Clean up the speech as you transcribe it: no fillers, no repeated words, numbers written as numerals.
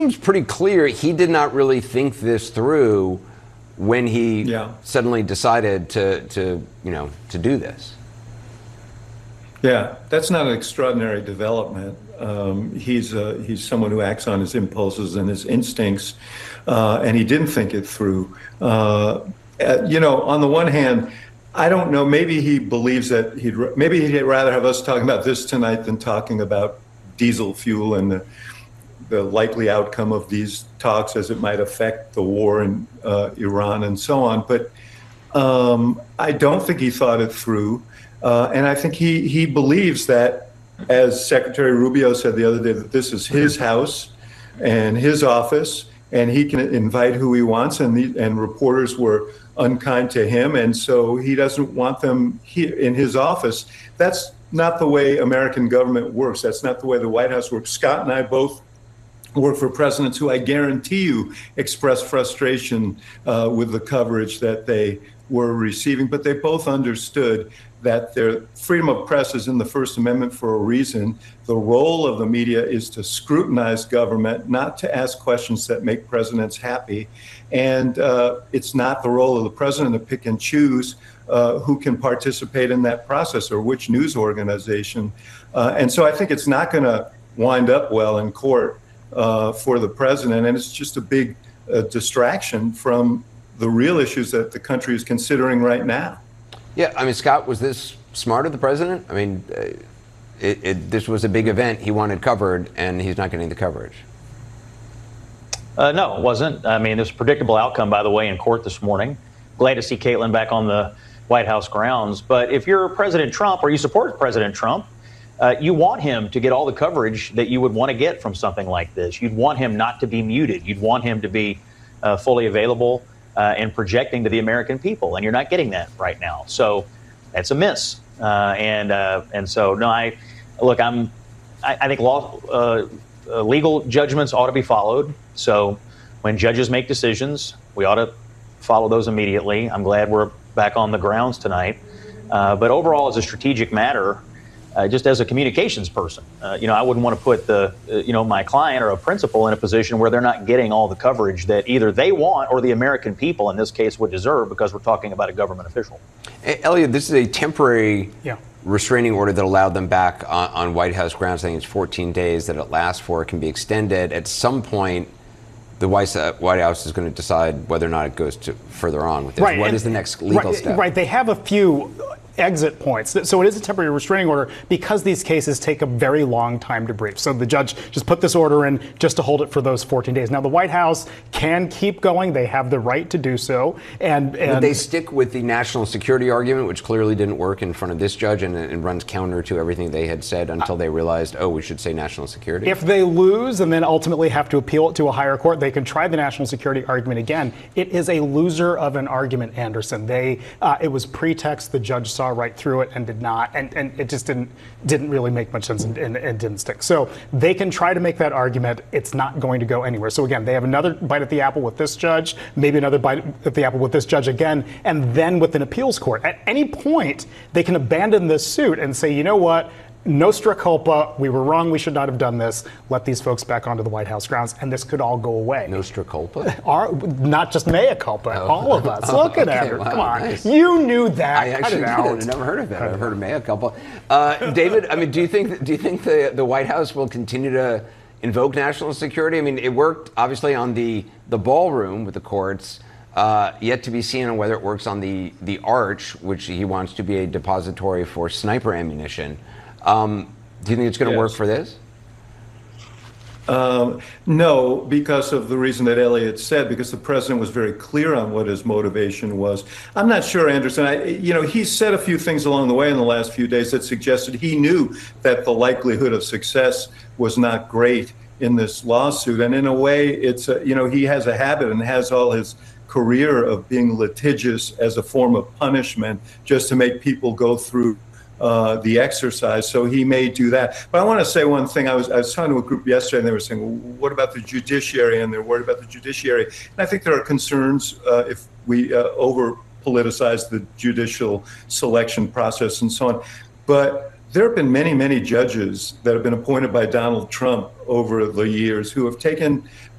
It's pretty clear he did not really think this through when he suddenly decided to do this. Yeah, that's not an extraordinary development. He's someone who acts on his impulses and his instincts, and he didn't think it through. On the one hand, I don't know. Maybe he believes that maybe he'd rather have us talking about this tonight than talking about diesel fuel and the likely outcome of these talks as it might affect the war in Iran and so on. But I don't think he thought it through. And I think he believes that, as Secretary Rubio said the other day, that this is his house and his office, and he can invite who he wants, and reporters were unkind to him, and so he doesn't want them here in his office. That's not the way American government works. That's not the way the White House works. Scott and I both work for presidents who, I guarantee you, expressed frustration with the coverage that they were receiving, but they both understood that their freedom of press is in the First Amendment for a reason. The role of the media is to scrutinize government, not to ask questions that make presidents happy. And it's not the role of the president to pick and choose who can participate in that process or which news organization. And so I think it's not going to wind up well in court for the president. And it's just a big distraction from the real issues that the country is considering right now. Yeah, I mean, Scott, was this smart of the president? I mean, this was a big event he wanted covered, and he's not getting the coverage. No, it wasn't. I mean, there's a predictable outcome, by the way, in court this morning. Glad to see Caitlin back on the White House grounds. But if you're President Trump or you support President Trump, you want him to get all the coverage that you would want to get from something like this. You'd want him not to be muted. You'd want him to be fully available and projecting to the American people, and you're not getting that right now. So that's a miss. And so no, I think legal judgments ought to be followed. So when judges make decisions, we ought to follow those immediately. I'm glad we're back on the grounds tonight. But overall, as a strategic matter, just as a communications person, I wouldn't want to put my client or a principal in a position where they're not getting all the coverage that either they want or the American people in this case would deserve, because we're talking about a government official. Hey, Elliot, this is a temporary restraining order that allowed them back on White House grounds. I think it's 14 days that it lasts for. It can be extended. At some point, the White House is going to decide whether or not it goes further on with this. Right, what is the next legal step? Right, they have a few exit points. So it is a temporary restraining order because these cases take a very long time to brief. So the judge just put this order in just to hold it for those 14 days. Now, the White House can keep going. They have the right to do so. And would they stick with the national security argument, which clearly didn't work in front of this judge and runs counter to everything they had said until they realized, we should say national security? If they lose and then ultimately have to appeal it to a higher court, they can try the national security argument again. It is a loser of an argument, Anderson. It was pretext. The judge saw right through it and did not, and it just didn't really make much sense and didn't stick. So they can try to make that argument. It's not going to go anywhere. So again, they have another bite at the apple with this judge, maybe another bite at the apple with this judge again, and then with an appeals court. At any point, they can abandon this suit and say, you know what? Nostra culpa, we were wrong, we should not have done this. Let these folks back onto the White House grounds, and this could all go away. Nostra culpa? Not just mea culpa, all of us. Look at it. Come on. Nice. You knew that. I actually didn't. I've never heard of that. I've heard of mea culpa. David, I mean, do you think the White House will continue to invoke national security? I mean, it worked, obviously, on the ballroom with the courts. Yet to be seen on whether it works on the arch, which he wants to be a depository for sniper ammunition. Do you think it's going to work for this? No, because of the reason that Elliot said, because the president was very clear on what his motivation was. I'm not sure, Anderson. He said a few things along the way in the last few days that suggested he knew that the likelihood of success was not great in this lawsuit. And in a way, it's, he has a habit and has all his career of being litigious as a form of punishment just to make people go through the exercise. So he may do that. But I want to say one thing. I was talking to a group yesterday, and they were saying, well, what about the judiciary? And they're worried about the judiciary. And I think there are concerns if we over politicize the judicial selection process and so on. But there have been many, many judges that have been appointed by Donald Trump over the years who have taken